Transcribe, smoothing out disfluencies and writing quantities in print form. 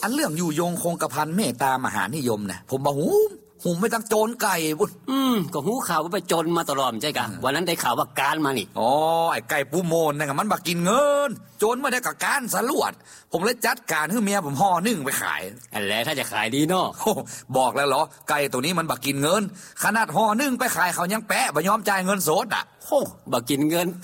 อันเรื่องอยู่ยงคงกระพันเมตตามหานิยมนะผมบอกหุมไม่ตั้งโจรไก่บุญก็หูข่าวว่าไปจนมาตลอดใช่กะวันนั้นได้ข่าวว่าการมานี่อ๋อไอ้ไก่ปูโมนนะมันบักกินเงินโจรไม่ได้กับการสลวดผมเลยจัดการให้เมียผมห่อนึ่งไปขายอันแหละถ้าจะขายดีเนาะบอกแล้วเหรอไก่ตัวนี้มันบักกินเงินขนาดห่อนึ่งไปขายเขายังแปะบ่ยอมจ่ายเงินสดอ่ะบักกินเงิน